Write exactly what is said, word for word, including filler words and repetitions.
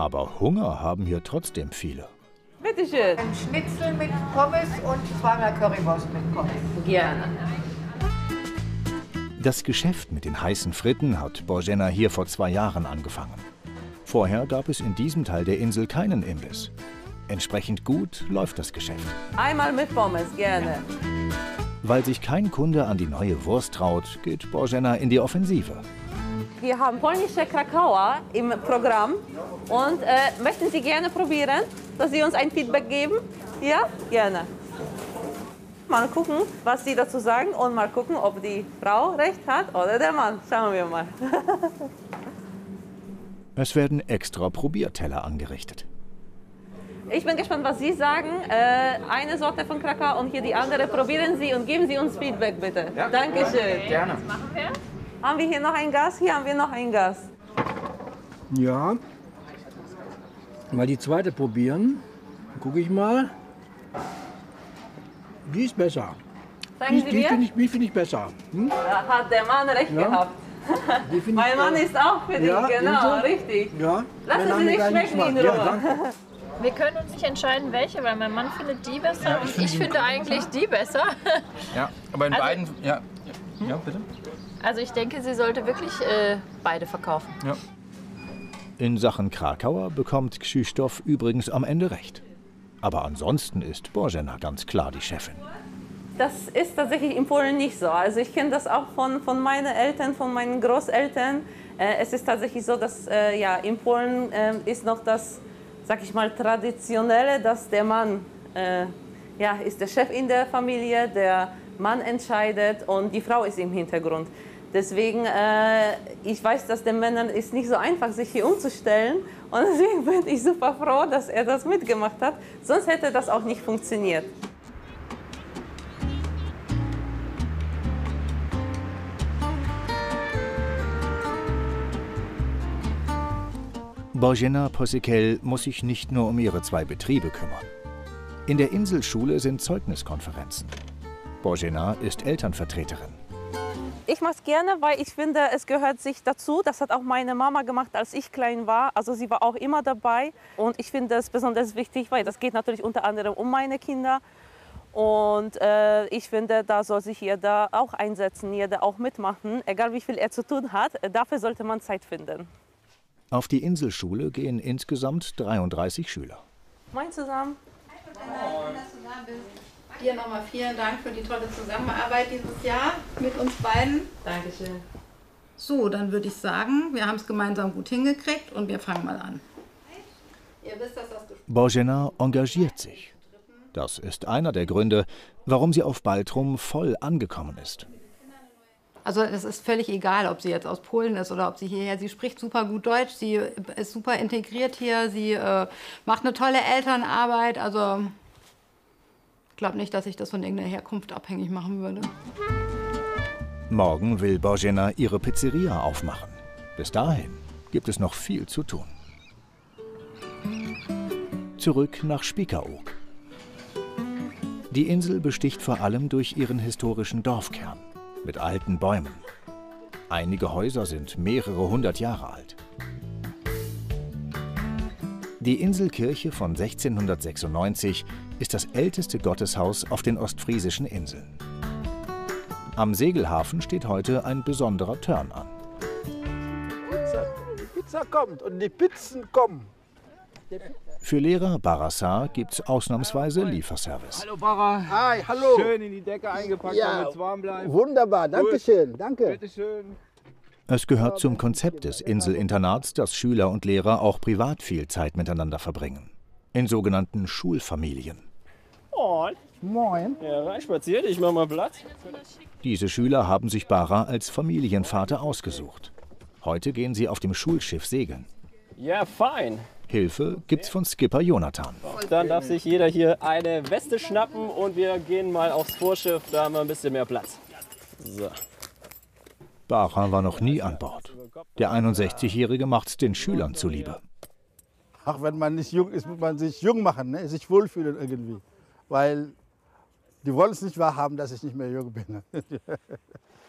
Aber Hunger haben hier trotzdem viele. Bitte schön. Ein Schnitzel mit Pommes und zweimal Currywurst mit Pommes. Gerne. Das Geschäft mit den heißen Fritten hat Bożena hier vor zwei Jahren angefangen. Vorher gab es in diesem Teil der Insel keinen Imbiss. Entsprechend gut läuft das Geschäft. Einmal mit Pommes, gerne. Weil sich kein Kunde an die neue Wurst traut, geht Bożena in die Offensive. Wir haben polnische Krakauer im Programm und äh, möchten Sie gerne probieren, dass Sie uns ein Feedback geben? Ja, gerne. Mal gucken, was Sie dazu sagen und mal gucken, ob die Frau recht hat oder der Mann. Schauen wir mal. Es werden extra Probierteller angerichtet. Ich bin gespannt, was Sie sagen. Äh, eine Sorte von Krakau und hier die andere. Probieren Sie und geben Sie uns Feedback, bitte. Ja, Dankeschön. Gerne. Was machen wir? Haben wir hier noch ein Gas? Hier haben wir noch ein Gas. Ja. Mal die zweite probieren. Gucke ich mal. Die ist besser. Sagen Die, Sie die mir? finde ich, find ich besser. Hm? Da hat der Mann recht Ja. gehabt. Die Mein Mann ist auch für dich, Ja, genau, ebenso? richtig. Ja. Lassen Dann Sie haben wir sich gleich schmecken in Geschmack. Ruhe. Ja, danke. Wir können uns nicht entscheiden, welche, weil mein Mann findet die besser und ich finde eigentlich die besser. Ja, aber in Also- beiden. Ja, ja, bitte. Also ich denke, sie sollte wirklich äh, beide verkaufen. Ja. In Sachen Krakauer bekommt Krzysztof übrigens am Ende recht. Aber ansonsten ist Bożena ganz klar die Chefin. Das ist tatsächlich in Polen nicht so. Also ich kenne das auch von, von meinen Eltern, von meinen Großeltern. Äh, es ist tatsächlich so, dass äh, ja, in Polen äh, ist noch das, sag ich mal, Traditionelle, dass der Mann äh, ja, ist der Chef in der Familie, der Mann entscheidet und die Frau ist im Hintergrund. Deswegen, äh, ich weiß, dass den Männern ist nicht so einfach, sich hier umzustellen. Und deswegen bin ich super froh, dass er das mitgemacht hat. Sonst hätte das auch nicht funktioniert. Bożena Posykel muss sich nicht nur um ihre zwei Betriebe kümmern. In der Inselschule sind Zeugniskonferenzen. Bożena ist Elternvertreterin. Ich mache es gerne, weil ich finde, es gehört sich dazu. Das hat auch meine Mama gemacht, als ich klein war. Also sie war auch immer dabei. Und ich finde es besonders wichtig, weil das geht natürlich unter anderem um meine Kinder. Und äh, ich finde, da soll sich jeder auch einsetzen, jeder auch mitmachen. Egal wie viel er zu tun hat, dafür sollte man Zeit finden. Auf die Inselschule gehen insgesamt dreiunddreißig Schüler. Moin zusammen. Schön, dass du da bist. Dir nochmal vielen Dank für die tolle Zusammenarbeit dieses Jahr mit uns beiden. Dankeschön. So, dann würde ich sagen, wir haben es gemeinsam gut hingekriegt und wir fangen mal an. Ihr wisst, dass das Gespräch Bożena engagiert sich. Das ist einer der Gründe, warum sie auf Baltrum voll angekommen ist. Also es ist völlig egal, ob sie jetzt aus Polen ist oder ob sie hierher, sie spricht super gut Deutsch, sie ist super integriert hier, sie äh, macht eine tolle Elternarbeit, also ich glaube nicht, dass ich das von irgendeiner Herkunft abhängig machen würde. Morgen will Bożena ihre Pizzeria aufmachen. Bis dahin gibt es noch viel zu tun. Zurück nach Spiekeroog. Die Insel besticht vor allem durch ihren historischen Dorfkern mit alten Bäumen. Einige Häuser sind mehrere hundert Jahre alt. Die Inselkirche von sechzehnhundertsechsundneunzig ist das älteste Gotteshaus auf den ostfriesischen Inseln. Am Segelhafen steht heute ein besonderer Turn an. Die Pizza kommt und die Pizzen kommen. Für Lehrer Barassar gibt es ausnahmsweise Lieferservice. Hallo Barra. Hi, hallo. Schön in die Decke eingepackt, Ja, damit es warm bleibt. Wunderbar, danke schön, danke. Bitte schön. Es gehört zum Konzept des Inselinternats, dass Schüler und Lehrer auch privat viel Zeit miteinander verbringen. In sogenannten Schulfamilien. Moin. Moin. Ja, rein spaziert, ich mach mal Platz. Diese Schüler haben sich Bara als Familienvater ausgesucht. Heute gehen sie auf dem Schulschiff segeln. Ja, fein. Hilfe gibt's von Skipper Jonathan. Dann darf sich jeder hier eine Weste schnappen und wir gehen mal aufs Vorschiff, da haben wir ein bisschen mehr Platz. So. Bara war noch nie an Bord. Der einundsechzigjährige macht's den Schülern zuliebe. Ach, wenn man nicht jung ist, muss man sich jung machen, ne? Sich wohlfühlen irgendwie. Weil die wollen es nicht wahrhaben, dass ich nicht mehr jung bin.